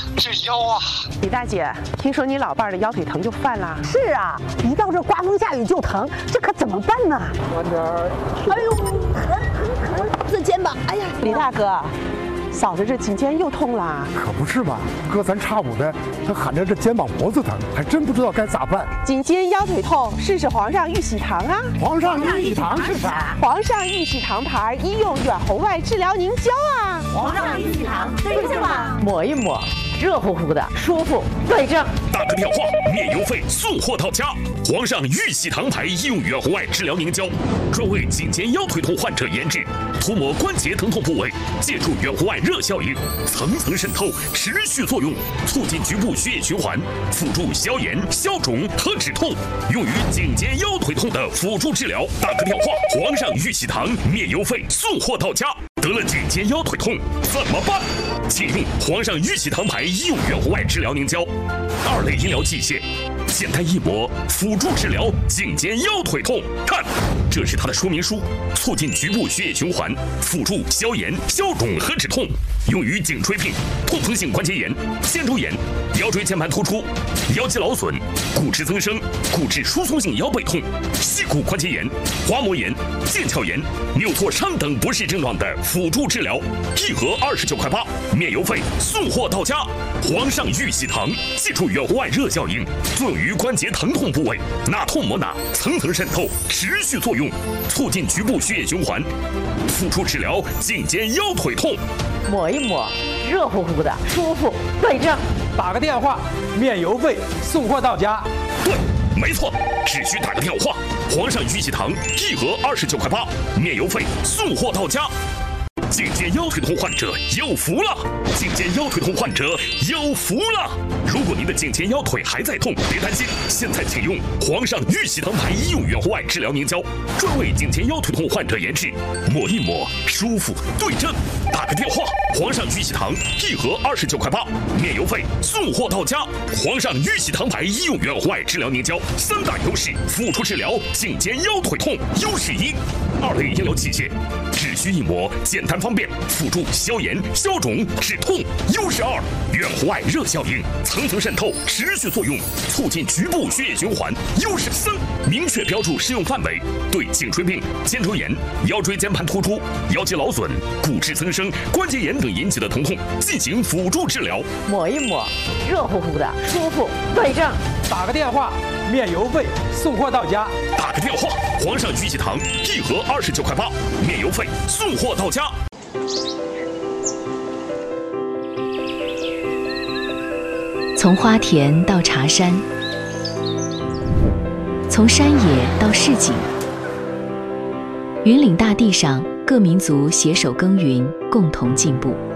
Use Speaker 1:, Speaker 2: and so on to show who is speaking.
Speaker 1: 这腰啊！
Speaker 2: 李大姐，听说你老伴儿的腰腿疼就犯了。
Speaker 3: 是啊，一到这刮风下雨就疼，这可怎么办呢？
Speaker 1: 慢点儿。
Speaker 3: 哎呦，疼！这肩膀，哎呀，
Speaker 2: 李大哥，嫂子这颈肩又痛了。
Speaker 4: 可不是嘛，隔三差五的，他喊着这肩膀脖子疼，还真不知道该咋办。
Speaker 2: 颈肩腰腿痛，试试皇上玉玺堂啊！
Speaker 4: 皇上玉玺堂是啥？
Speaker 2: 皇上玉玺堂牌医用远红外治疗凝胶啊！
Speaker 3: 皇上玉玺堂对症吧？
Speaker 5: 抹一抹，热乎乎的，舒服，对症。
Speaker 6: 打个电话，免邮费送货到家。皇上玉玺堂牌医用远红外治疗凝胶，专为颈肩腰腿痛患者研制，涂抹关节疼痛部位，借助远红外热效应，层层渗透，持续作用，促进局部血液循环，辅助消炎、消肿和止痛，用于颈肩腰腿痛的辅助治疗。打个电话，皇上玉玺堂免邮费送货到家。得了颈肩腰腿痛怎么办？请用皇上玉玺堂牌医用远红外治疗凝胶，2类医疗器械，简单一抹，辅助治疗颈肩腰腿痛。看，这是它的说明书，促进局部血液循环，辅助消炎、消肿和止痛，用于颈椎病、痛风性关节炎、肩周炎、腰椎间盘突出、腰肌劳损、骨质增生、骨质疏松性腰背痛、膝骨关节炎、滑膜炎、腱鞘炎、扭挫伤等不适症状的辅助治疗，1盒29块8，免邮费送货到家。皇上玉玺堂借助远红外热效应，作用于关节疼痛部位，哪痛抹哪，层层渗透，持续作用，促进局部血液循环，辅助治疗颈肩腰腿痛。
Speaker 5: 抹一抹，热乎乎的，舒服，对症。
Speaker 7: 打个电话，免邮费送货到家。
Speaker 6: 对，没错，只需打个电话。皇上玉玺堂1盒29块8，免邮费送货到家。颈肩腰腿痛患者有福了！颈肩腰腿痛患者有福了！如果您的颈肩腰腿还在痛，别担心，现在请用皇上玉玺堂牌医用远红外治疗凝胶，专为颈肩腰腿痛患者研制，抹一抹，舒服对症。打个电话，皇上玉玺堂1盒29块8，免邮费送货到家。皇上玉玺堂牌医用远红外治疗凝胶3大优势，辅助治疗颈肩腰腿痛。优势1，2类医疗器械，只需一抹，简单方便，辅助消炎、消肿、止痛。优势2，远红外热效应，层层渗透，持续作用，促进局部血液循环。优势3，明确标注适用范围，对颈椎病、肩周炎、腰椎间盘突出、腰肌劳损、骨质增生、关节炎等引起的疼痛进行辅助治疗。
Speaker 5: 抹一抹，热乎乎的，舒服，对症。
Speaker 7: 打个电话，免邮费送货到家。
Speaker 6: 打个电话，皇上玉玺堂1盒29块8，免邮费送货到家。
Speaker 8: 从花田到茶山，从山野到市井，云岭大地上，各民族携手耕耘，共同进步。